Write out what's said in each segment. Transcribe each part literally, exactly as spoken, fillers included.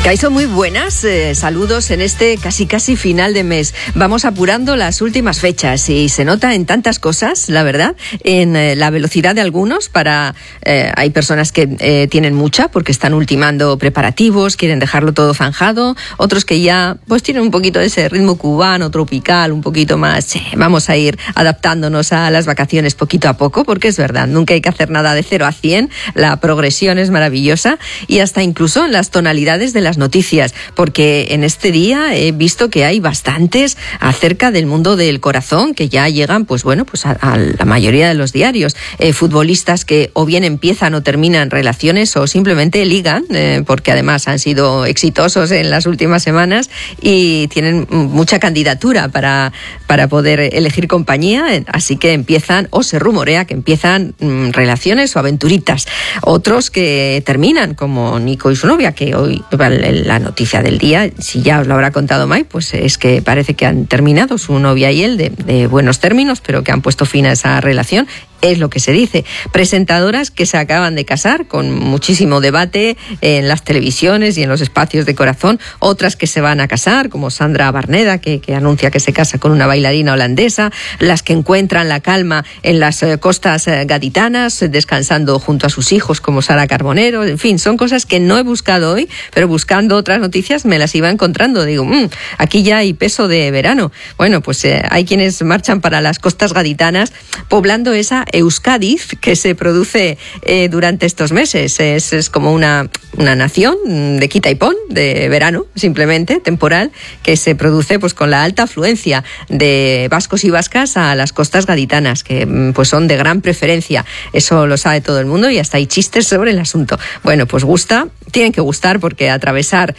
Kaixo, muy buenas, eh, saludos en este casi casi final de mes. Vamos apurando las últimas fechas y se nota en tantas cosas, la verdad, en eh, la velocidad de algunos. Para eh, hay personas que eh, tienen mucha porque están ultimando preparativos, quieren dejarlo todo zanjado, otros que ya pues tienen un poquito de ese ritmo cubano, tropical, un poquito más, eh, vamos a ir adaptándonos a las vacaciones poquito a poco, porque es verdad, nunca hay que hacer nada de cero a cien, la progresión es maravillosa, y hasta incluso en las tonalidades de las noticias, porque en este día he visto que hay bastantes acerca del mundo del corazón que ya llegan, pues bueno, pues a, a la mayoría de los diarios. Eh, futbolistas que o bien empiezan o terminan relaciones o simplemente ligan, eh, porque además han sido exitosos en las últimas semanas y tienen mucha candidatura para, para poder elegir compañía, así que empiezan, o se rumorea que empiezan mmm, relaciones o aventuritas. Otros que terminan, como Nico y su novia, que hoy la noticia del día, si ya os lo habrá contado Mike, pues es que parece que han terminado, su novia y él, de, de buenos términos, pero que han puesto fin a esa relación. Es lo que se dice. Presentadoras que se acaban de casar, con muchísimo debate en las televisiones y en los espacios de corazón. Otras que se van a casar, como Sandra Barneda, que, que anuncia que se casa con una bailarina holandesa. Las que encuentran la calma en las eh, costas eh, gaditanas, descansando junto a sus hijos, como Sara Carbonero. En fin, son cosas que no he buscado hoy, pero buscando otras noticias me las iba encontrando. Digo, mmm, aquí ya hay peso de verano. Bueno, pues eh, hay quienes marchan para las costas gaditanas, poblando esa Euskadi que se produce eh, durante estos meses. Es, es como una, una nación de quita y pon, de verano, simplemente, temporal, que se produce pues con la alta afluencia de vascos y vascas a las costas gaditanas, que pues son de gran preferencia. Eso lo sabe todo el mundo y hasta hay chistes sobre el asunto. Bueno, pues gusta, tienen que gustar, porque atravesar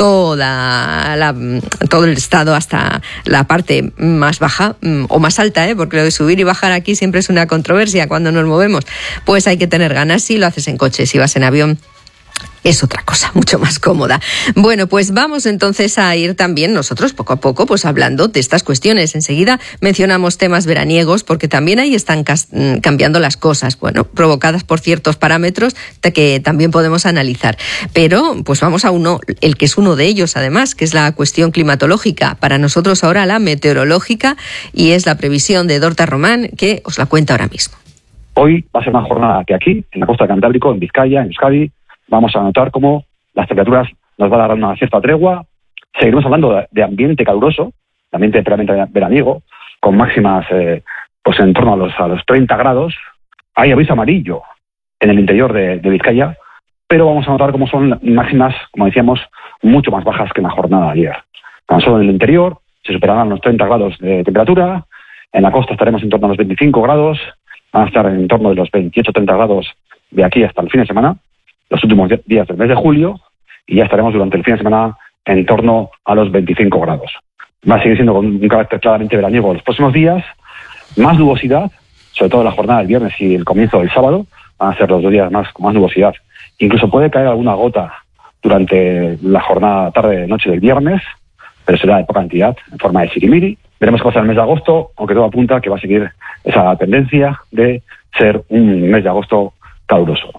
toda la, todo el estado hasta la parte más baja o más alta, ¿eh? Porque lo de subir y bajar aquí siempre es una controversia cuando nos movemos, pues hay que tener ganas. Si lo haces en coche, si vas en avión, es otra cosa, mucho más cómoda. Bueno, pues vamos entonces a ir también nosotros poco a poco pues hablando de estas cuestiones. Enseguida mencionamos temas veraniegos, porque también ahí están cambiando las cosas, bueno, provocadas por ciertos parámetros que también podemos analizar. Pero pues vamos a uno, el que es uno de ellos además, que es la cuestión climatológica. Para nosotros ahora la meteorológica, y es la previsión de Dorta Román, que os la cuenta ahora mismo. Hoy va a ser una jornada que aquí, en la costa Cantábrico, en Vizcaya, en Euskadi, vamos a notar cómo las temperaturas nos van a dar una cierta tregua. Seguiremos hablando de, de ambiente caluroso, de ambiente plenamente veraniego, con máximas eh, pues en torno a los, a los treinta grados. Hay aviso amarillo en el interior de, de Vizcaya, pero vamos a notar cómo son máximas, como decíamos, mucho más bajas que en la jornada de ayer. Tan solo en el interior se superarán los treinta grados de temperatura. En la costa estaremos en torno a los veinticinco grados. Van a estar en torno de los veintiocho a treinta grados de aquí hasta el fin de semana, los últimos días del mes de julio, y ya estaremos durante el fin de semana en torno a los veinticinco grados. Va a seguir siendo con un carácter claramente veraniego los próximos días, más nubosidad, sobre todo la jornada del viernes y el comienzo del sábado, van a ser los dos días más con más nubosidad. Incluso puede caer alguna gota durante la jornada tarde-noche del viernes, pero será de poca cantidad, en forma de sirimiri. Veremos qué pasa en el mes de agosto, aunque todo apunta que va a seguir esa tendencia de ser un mes de agosto caluroso.